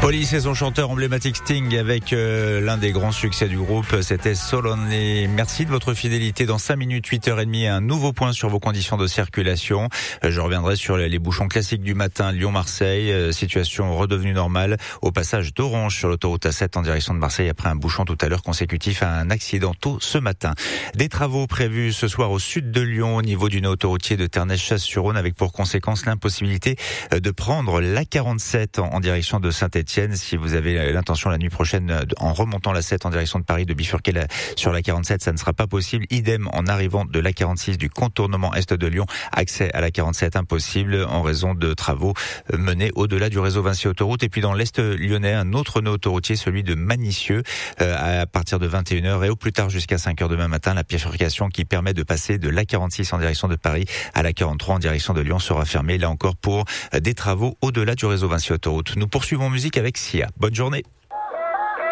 Police et son chanteur emblématique Sting avec l'un des grands succès du groupe, c'était So Lonely. Merci de votre fidélité. Dans 5 minutes, 8h30, un nouveau point sur vos conditions de circulation. Je reviendrai sur les bouchons classiques du matin, Lyon-Marseille, situation redevenue normale au passage d'Orange sur l'autoroute A7 en direction de Marseille après un bouchon tout à l'heure consécutif à un accident tôt ce matin. Des travaux prévus ce soir au sud de Lyon au niveau du nœud autoroutier de Ternay-Chasse-sur-Rhône avec pour conséquence l'impossibilité de prendre l'A47 en direction de Saint-Étienne. Si vous avez l'intention la nuit prochaine, en remontant la 7 en direction de Paris, de bifurquer sur la 47, ça ne sera pas possible. Idem en arrivant de la 46 du contournement est de Lyon, accès à la 47 impossible en raison de travaux menés au-delà du réseau Vinci Autoroute. Et puis dans l'est lyonnais, un autre nœud autoroutier, celui de Manicieux, à partir de 21h et au plus tard jusqu'à 5h demain matin, la bifurcation qui permet de passer de la 46 en direction de Paris à la 43 en direction de Lyon sera fermée, là encore pour des travaux au-delà du réseau Vinci Autoroute. Nous poursuivons musique avec Sia. Bonne journée.